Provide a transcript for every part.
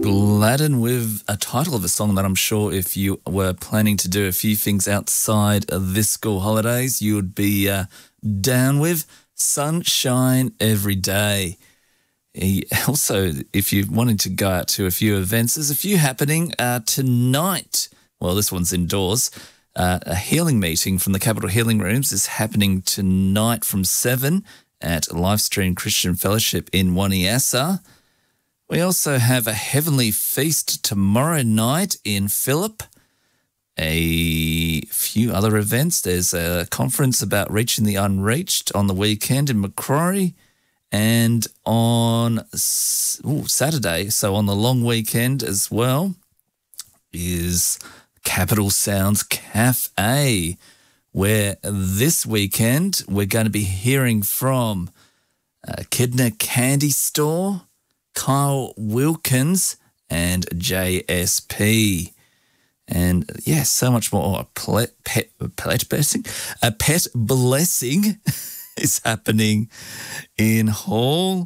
Gladden with a title of a song that I'm sure if you were planning to do a few things outside of this school holidays, you would be down with. Sunshine Every Day. Also, if you're wanting to go out to a few events, there's a few happening tonight. Well, this one's indoors. A healing meeting from the Capital Healing Rooms is happening tonight from 7 at Livestream Christian Fellowship in Waniassa. We also have a Heavenly Feast tomorrow night in Phillip. A few other events. There's a conference about reaching the unreached on the weekend in Macquarie. And on Saturday, so on the long weekend as well, is Capital Sounds Cafe, where this weekend we're going to be hearing from Kidna Candy Store, Kyle Wilkins, and JSP. And yeah, so much more. A pet blessing is happening in Hall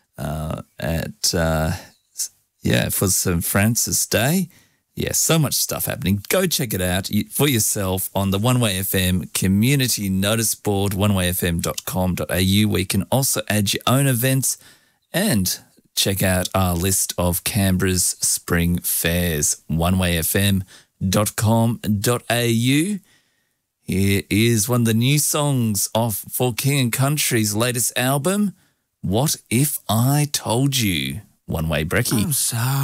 for St. Francis Day. Yeah, so much stuff happening. Go check it out for yourself on the One Way FM community notice board, onewayfm.com.au, where you can also add your own events and check out our list of Canberra's spring fairs, onewayfm.com.au. Here is one of the new songs off For King and Country's latest album, What If I Told You? One Way Brekkie. I'm sorry.